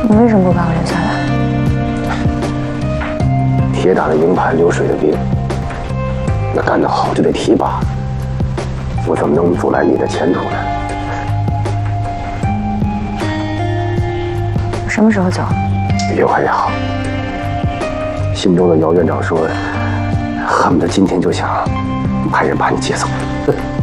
你为什么不把我留下来？ 铁打的营盘流水的兵，那干得好就得提拔，我怎么能阻拦你的前途呢？ 我什么时候走？ 越快越好。心中的姚院长说，恨不得今天就想派人把你接走。